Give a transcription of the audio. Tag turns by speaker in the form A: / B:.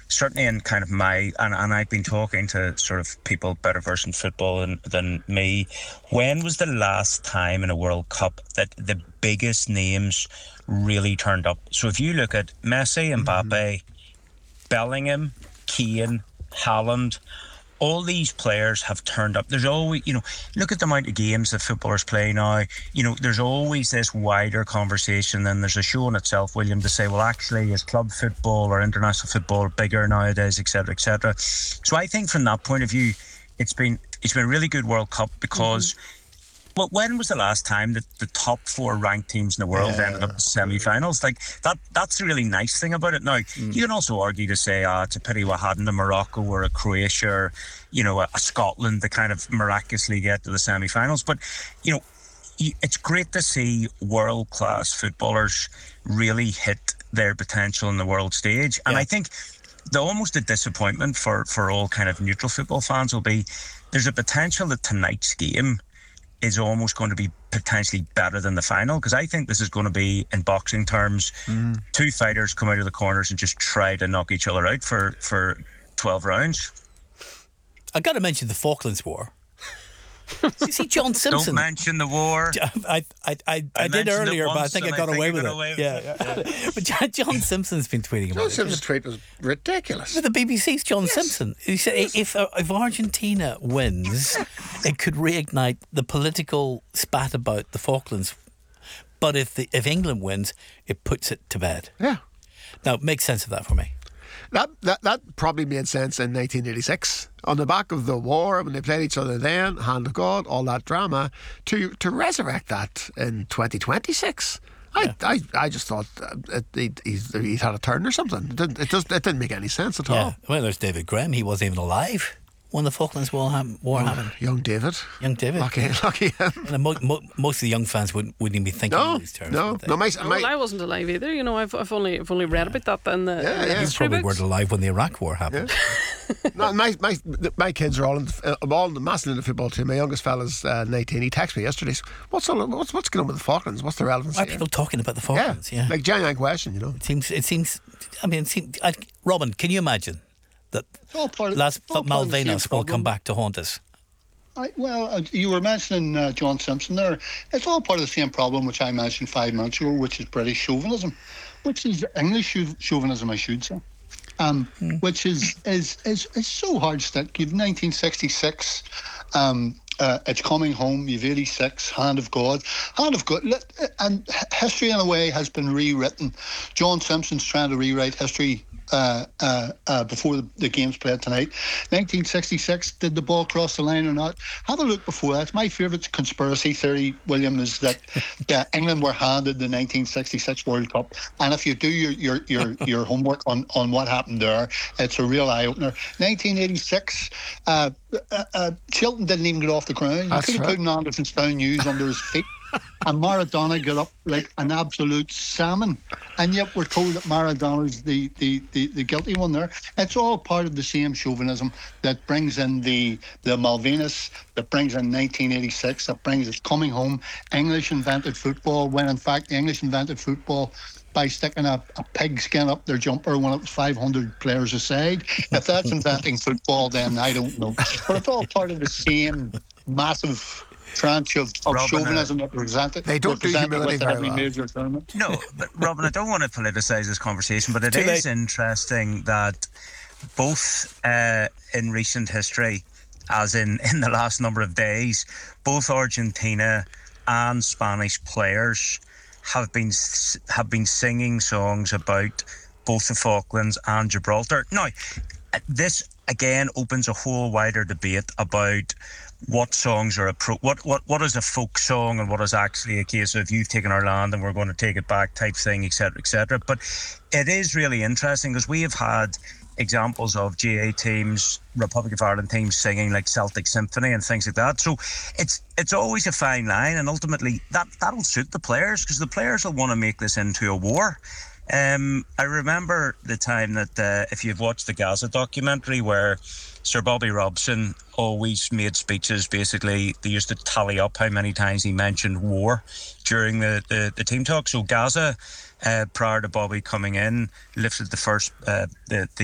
A: certainly in kind of and I've been talking to sort of people better versed in football than me. When was the last time in a World Cup that the biggest names really turned up? So if you look at Messi, Mbappe, Bellingham, Kane, Haaland, all these players have turned up. There's always, look at the amount of games that footballers play now. There's always this wider conversation, and there's a show in itself, William, to say, well, actually, is club football or international football bigger nowadays, etc., etc. So I think from that point of view, it's been a really good World Cup because. Well, when was the last time that the top 4 ranked teams in the world ended up in semi-finals? Like that's the really nice thing about it. Now, you can also argue to say, it's a pity what hadn't a Morocco or a Croatia or, a Scotland to kind of miraculously get to the semi-finals. But, it's great to see world-class footballers really hit their potential in the world stage. And I think almost the disappointment for all kind of neutral football fans will be there's a potential that tonight's game is almost going to be potentially better than the final, because I think this is going to be, in boxing terms, 2 fighters come out of the corners and just try to knock each other out for 12 rounds.
B: I've got to mention the Falklands War. See, John Simpson.
A: Don't mention the war.
B: I did earlier, but I think I got away with it. Yeah. But John Simpson's been tweeting about it.
C: John Simpson's tweet was ridiculous.
B: With the BBC's John Simpson. He said if Argentina wins, it could reignite the political spat about the Falklands. But if England wins, it puts it to bed.
C: Yeah.
B: Now, make sense of that for me.
C: That probably made sense in 1986 on the back of the war when they played each other then, Hand of God, all that drama, to resurrect that in 2026. I just thought he'd had a turn or something. It didn't make any sense at all.
B: Well, there's David Graham. He wasn't even alive when the Falklands War happened.
C: Young David. Lucky him.
B: And most of the young fans wouldn't even be thinking in these terms.
C: No.
D: I wasn't alive either. I've only read about that in the history
B: You probably
D: books.
B: weren't alive when the Iraq War happened.
C: Yeah. No, my kids are all massively into football too. My youngest fella's 19. He texted me yesterday. What's going on with the Falklands? What's the relevance?
B: Why are people talking about the Falklands? Yeah.
C: Like genuine question.
B: It seems. Robin, can you imagine that Las Malvinas will come back to haunt us?
E: You were mentioning John Simpson there. It's all part of the same problem which I mentioned 5 months ago, which is British chauvinism, which is English chauvinism, I should say, which is so hard stuck. You've 1966. It's Coming Home. You've 86. Hand of God. And history in a way has been rewritten. John Simpson's trying to rewrite history before the game's played tonight. 1966, did the ball cross the line or not? Have a look before that. My favourite conspiracy theory, William, is that England were handed the 1966 World Cup, and if you do your homework on what happened there, it's a real eye-opener. 1986, Chilton didn't even get off the ground. You could have put an Anderson News under his feet. And Maradona got up like an absolute salmon, and yet we're told that Maradona's the guilty one there. It's all part of the same chauvinism that brings in the Malvinas, that brings in 1986, that brings us Coming Home. English invented football, when in fact the English invented football by sticking a pig skin up their jumper when it was 500 players a side. If that's inventing football, then I don't know. But it's all part of the same massive tranche of chauvinism that represented.
C: They don't do humility very well.
E: Major tournament.
A: No, but Robin, I don't want to politicise this conversation, but it is interesting that both in recent history, as in the last number of days, both Argentina and Spanish players have been singing songs about both the Falklands and Gibraltar. Now, this again opens a whole wider debate about what songs are what is a folk song and what is actually a case of you've taken our land and we're going to take it back type thing, etc., etc. But it is really interesting because we have had examples of GA teams, Republic of Ireland teams singing like Celtic Symphony and things like that. So it's always a fine line, and ultimately that'll suit the players because the players will want to make this into a war. I remember the time that if you've watched the Gaza documentary where Sir Bobby Robson always made speeches, basically they used to tally up how many times he mentioned war during the team talk. So Gaza, prior to Bobby coming in, lifted the first the